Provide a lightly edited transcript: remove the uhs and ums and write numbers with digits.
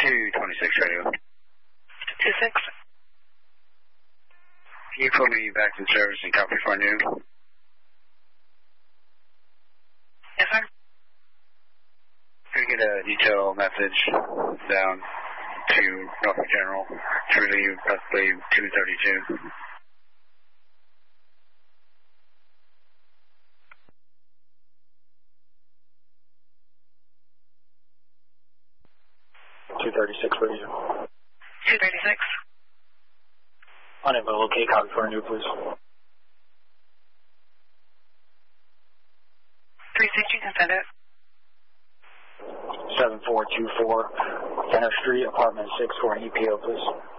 226 radio. 26. Can you put me back in service and copy for noon? Yes, sir. Can we get a detail message down to Norfolk General to relieve possibly 232? Radio. 236. Unable to locate, copy for a new, please. 360, you can send it. 7424 Center Street, apartment 6 for an EPO, please.